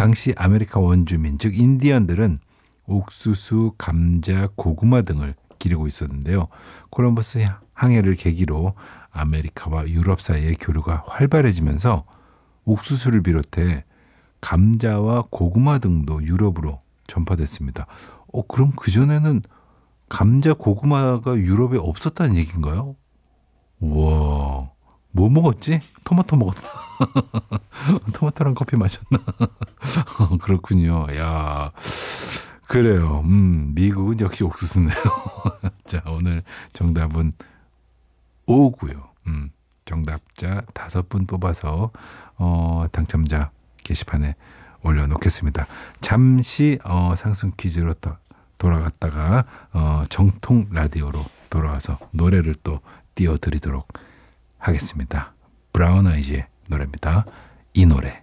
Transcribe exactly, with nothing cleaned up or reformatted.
당시 아메리카 원주민 즉 인디언들은 옥수수, 감자, 고구마 등을 기르고 있었는데요. 콜럼버스 항해를 계기로 아메리카와 유럽 사이의 교류가 활발해지면서 옥수수를 비롯해 감자와 고구마 등도 유럽으로 전파됐습니다. 어, 그럼 그전에는 감자, 고구마가 유럽에 없었다는 얘기인가요? 우와, 뭐 먹었지? 토마토 먹었나? 토마토랑 커피 마셨나? 그렇군요. 야, 그래요. 음, 미국은 역시 옥수수네요. 자, 오늘 정답은 오고요. 음, 정답자 다섯 분 뽑아서 어, 당첨자 게시판에 올려놓겠습니다. 잠시 어, 상승 퀴즈로 또 돌아갔다가 어, 정통 라디오로 돌아와서 노래를 또 띄워드리도록 하겠습니다. 브라운 아이즈의 노래입니다. 이 노래.